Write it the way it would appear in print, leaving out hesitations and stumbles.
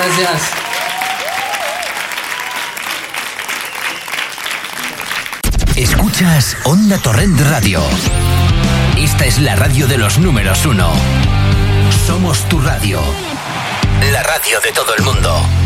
gracias. Escuchas Onda Torrent Radio. Esta es la radio de los números 1. Somos tu radio. La radio de todo el mundo.